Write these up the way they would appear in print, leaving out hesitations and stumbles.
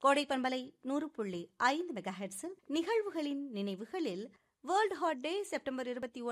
கோடை பண்பலை 100.5 மெகாஹெர்ட்ஸில் நிகழ்வுகளின் நினைவுகளில் வேர்ல்ட் ஹார்ட் டே செப்டம்பர்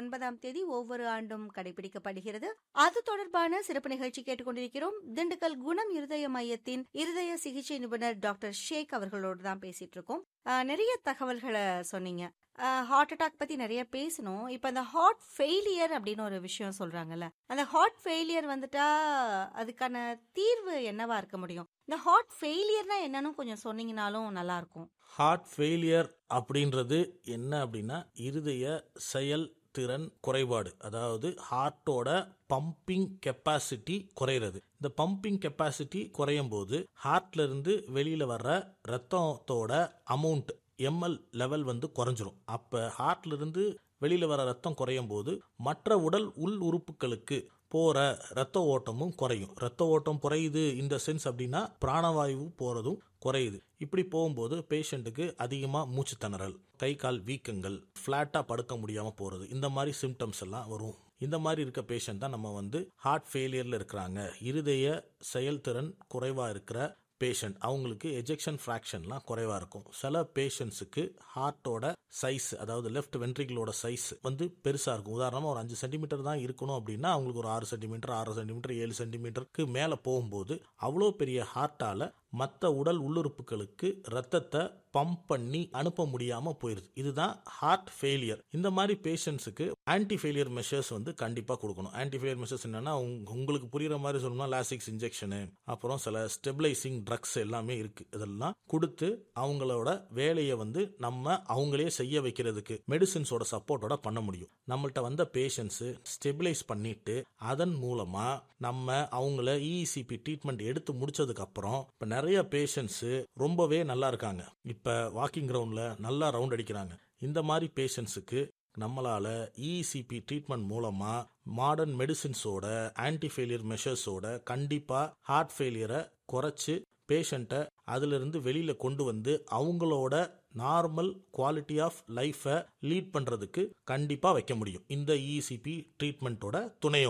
29 ஒவ்வொரு ஆண்டும் கடைபிடிக்கப்படுகிறது. அது தொடர்பான சிறப்பு நிகழ்ச்சி கேட்டுக்கொண்டிருக்கிறோம். திண்டுக்கல் குணம் இருதய மையத்தின் இருதய சிகிச்சை நிபுணர் டாக்டர் ஷேக் அவர்களோடு தான் பேசிட்டு இருக்கோம். நிறைய தகவல்களை சொன்னீங்க. ஹார்ட் அட்டாக் பத்தி நிறைய பேசணும். இப்ப அந்த ஹார்ட் ஃபெயிலியர் அப்படின்னு ஒரு விஷயம் சொல்றாங்கல்ல, அந்த ஹார்ட் ஃபெயிலியர் வந்துட்டா அதுக்கான தீர்வு என்னவா இருக்க முடியும்? இந்த ஹார்ட் ஃபெயிலியர்னா என்னன்னு கொஞ்சம் சொன்னீங்கனாலும் நல்லா இருக்கும். ஹார்ட் ஃபெயிலியர் அப்படின்றது என்ன அப்படின்னா, இருதய செயல் திறன் குறைபாடு, அதாவது ஹார்ட்டோட பம்பிங் கெப்பாசிட்டி குறையிறது. இந்த பம்பிங் கெப்பாசிட்டி குறையும் போது ஹார்ட்ல இருந்து வெளியில வர்ற ரத்தத்தோட அமௌண்ட் எம்எல் லெவல் குறைஞ்சிரும். அப்ப ஹார்ட்ல இருந்து வெளியில வர ரத்தம் குறையும் போது மற்ற உடல் உள் உறுப்புகளுக்கு போற ரத்த ஓட்டமும் குறையும். ரத்த ஓட்டம் குறையுது இந்த சென்ஸ் அப்படின்னா பிராணவாயு போறதும் குறையுது. இப்படி போகும்போது பேஷண்ட்டுக்கு அதிகமா மூச்சு திணறல், கை கால் வீக்கங்கள், பிளாட்டா படுக்க முடியாம போறது, இந்த மாதிரி சிம்டம்ஸ் எல்லாம் வரும். இந்த மாதிரி இருக்க பேஷண்ட் தான் நம்ம ஹார்ட் ஃபெயிலியர்ல இருக்கிறாங்க. இருதய செயல்திறன் குறைவா இருக்கிற பேஷண்ட், அவங்களுக்கு எஜெக்ஷன் ஃப்ராக்ஷன்லாம் குறைவா இருக்கும். சில பேஷண்ட்ஸுக்கு ஹார்ட்டோட சைஸ், அதாவது லெஃப்ட் வென்ட்ரிகிளோட சைஸ் பெருசா இருக்கும். உதாரணமா ஒரு 5 சென்டிமீட்டர் தான் இருக்கணும் அப்படின்னா அவங்களுக்கு ஒரு 6 சென்டிமீட்டர் 6 சென்டிமீட்டர் 7 சென்டிமீட்டருக்கு மேல போகும்போது அவ்வளோ பெரிய ஹார்ட்டால மற்ற உடல் உள்ளுறுப்புகளுக்கு ரத்தத்தை பம்ப் பண்ணி அனுப்ப முடியாம போயிருது. இதுதான் ஹார்ட் ஃபெயிலியர். இந்த மாதிரி பேஷண்ட்ஸுக்கு ஆன்டி ஃபெயிலியர் மெஷர்ஸ் கண்டிப்பா கொடுக்கணும். ஆன்டி ஃபெயிலியர் மெஷர்ஸ் என்னன்னா, உங்களுக்கு புரியுற மாதிரி சொல்லணும்னா லாசிக்ஸ் இன்ஜெக்ஷனு, அப்புறம் சில ஸ்டெபிலைசிங் ட்ரக்ஸ் எல்லாமே இருக்கு. இதெல்லாம் கொடுத்து அவங்களோட வேலையை நம்ம அவங்களே செய்ய வைக்கிறதுக்கு மெடிசின்ஸோட சப்போர்ட்டோட பண்ண முடியும். நம்மள்ட்ட வந்த பேஷண்ட்ஸ் ஸ்டெபிலைஸ் பண்ணிட்டு அதன் மூலமா நம்ம அவங்கள இஇசிபி ட்ரீட்மெண்ட் எடுத்து முடிச்சதுக்கு அப்புறம் இப்ப நிறைய பேஷண்ட்ஸ் ரொம்பவே நல்லா இருக்காங்க. இப்ப வாக்கிங் கிரவுண்ட்ல நல்லா ரவுண்ட் அடிக்கிறாங்க. இந்த மாதிரி பேஷண்ட்ஸுக்கு நம்மளால இஇசிபி ட்ரீட்மெண்ட் மூலமா மாடர்ன் மெடிசின்ஸோட ஆன்டி ஃபெயிலியர் மெஷர்ஸோட கண்டிப்பா ஹார்ட் ஃபெயிலியரை குறைச்சு பேஷண்ட்டை அதுல இருந்து வெளியில கொண்டு அவங்களோட நார்மல் குவாலிட்டி ஆஃப் லைஃபை லீட் பண்றதுக்கு கண்டிப்பா வைக்க முடியும் இந்த இஇசிபி ட்ரீட்மெண்ட்டோட துணையோட.